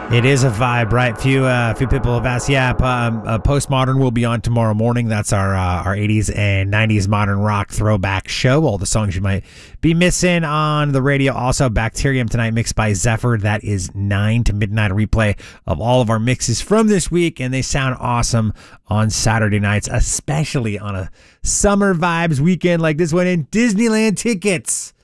It is a vibe, right? Few people have asked. Yeah, Postmodern will be on tomorrow morning. That's our 80s and 90s modern rock throwback show. All the songs you might be missing on the radio. Also, Bacterium tonight mixed by Zephyr. That is 9 to midnight, a replay of all of our mixes from this week, and they sound awesome on Saturday nights, especially on a summer vibes weekend like this one in Disneyland. Tickets